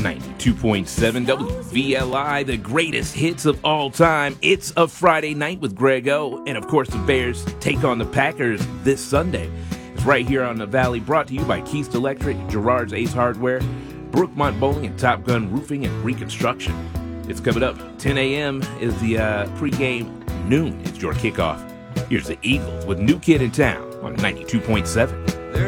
92.7 WVLI, the greatest hits of all time. It's a Friday night with Greg O. And of course, the Bears take on the Packers this Sunday. It's right here on the Valley, brought to you by Keast Electric, Gerard's Ace Hardware, Brookmont Bowling, and Top Gun Roofing and Reconstruction. It's coming up. 10 a.m. is the pregame. Noon is your kickoff. Here's the Eagles with New Kid in Town on 92.7.